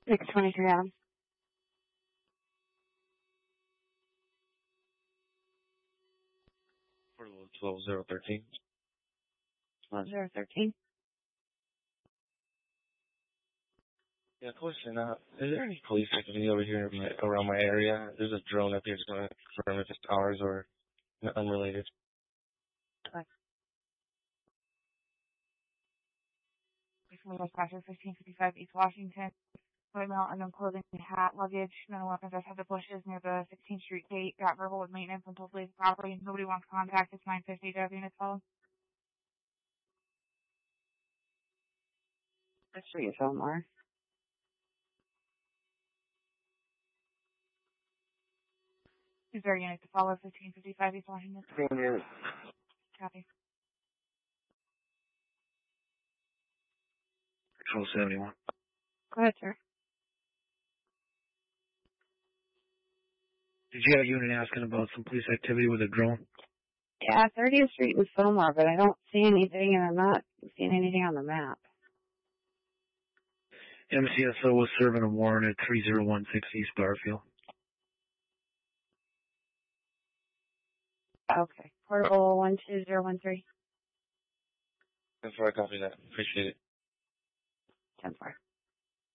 623 Adams. Portable 12013. 12013. Yeah, question. Is there any police activity over here around my area? There's a drone up here, just want to confirm if it's ours or unrelated. Okay. Dispatcher 1555 East Washington. Mail, unknown clothing, hat, luggage, none weapons outside the bushes near the 16th Street gate. Got verbal with maintenance until police property. Nobody wants contact. It's 950. Do I have units follow? That's for you, Fillmore. Is there a unit to follow 1555 East Washington? Copy. Control 71. Go ahead, sir. Did you have a unit asking about some police activity with a drone? Yeah, 30th Street and Fillmore, but I don't see anything, and I'm not seeing anything on the map. MCSO was serving a warrant at 3016 East Garfield. Okay. Portable 12013. That's where I copy that. Appreciate it. 10-4.